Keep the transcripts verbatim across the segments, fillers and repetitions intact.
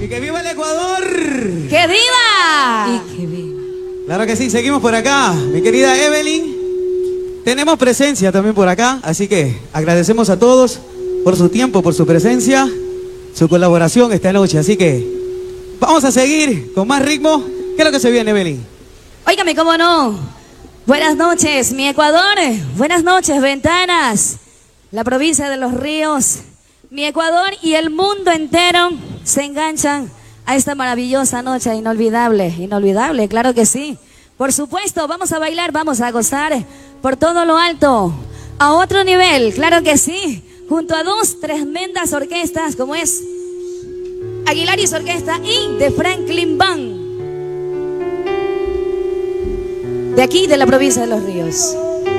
que viva el Ecuador. ¡Que viva! Y que viva. Claro que sí, seguimos por acá. Mi querida Evelyn, tenemos presencia también por acá, así que agradecemos a todos por su tiempo, por su presencia, su colaboración esta noche. Así que vamos a seguir con más ritmo. ¿Qué es lo que se viene, Evelyn? Óigame, cómo no. Buenas noches, mi Ecuador. Buenas noches, Ventanas. La provincia de Los Ríos. Mi Ecuador y el mundo entero se enganchan a esta maravillosa noche inolvidable. Inolvidable, claro que sí. Por supuesto, vamos a bailar, vamos a gozar por todo lo alto. A otro nivel, claro que sí. Junto a dos tremendas orquestas como es Aguilaris Orquesta y The Franklin Band. De aquí, de la provincia de Los Ríos.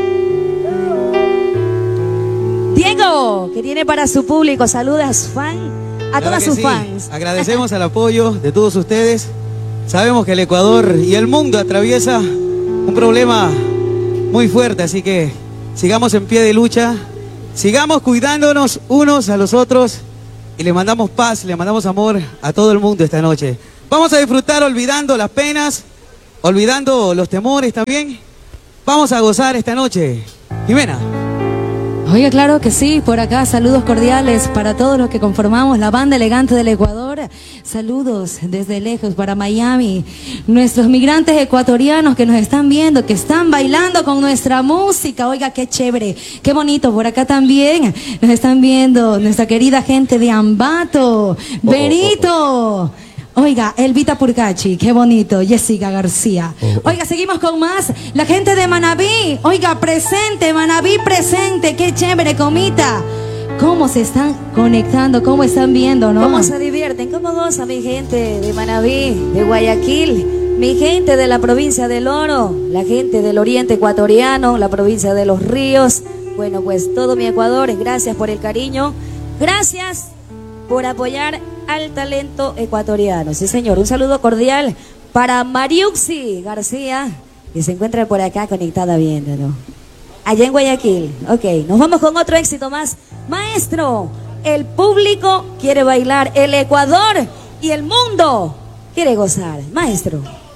Diego, que tiene para su público, saluda a su fan, a Claro todas que sus sí. fans. Agradecemos el apoyo de todos ustedes. Sabemos que el Ecuador y el mundo atraviesa un problema muy fuerte, así que sigamos en pie de lucha, sigamos cuidándonos unos a los otros y le mandamos paz, le mandamos amor a todo el mundo esta noche. Vamos a disfrutar olvidando las penas, olvidando los temores también. Vamos a gozar esta noche. Jimena. Oye, claro que sí, por acá saludos cordiales para todos los que conformamos la banda elegante del Ecuador. Saludos desde lejos para Miami. Nuestros migrantes ecuatorianos que nos están viendo, que están bailando con nuestra música. Oiga, qué chévere, qué bonito. Por acá también nos están viendo nuestra querida gente de Ambato, Benito. Oiga, Elvita Purcachi, qué bonito, Jessica García. Oiga, seguimos con más. La gente de Manabí, oiga, presente, Manabí presente, qué chévere, comita. ¿Cómo se están conectando? ¿Cómo están viendo, no? ¿Cómo se divierten? ¿Cómo goza mi gente de Manabí, de Guayaquil? Mi gente de la provincia del Oro, la gente del oriente ecuatoriano, la provincia de Los Ríos. Bueno, pues todo mi Ecuador, gracias por el cariño. Gracias por apoyar al talento ecuatoriano. Sí, señor. Un saludo cordial para Mariuxi García, que se encuentra por acá conectada viéndolo. Allá en Guayaquil. Ok, nos vamos con otro éxito más. Maestro, el público quiere bailar, el Ecuador y el mundo quiere gozar. Maestro.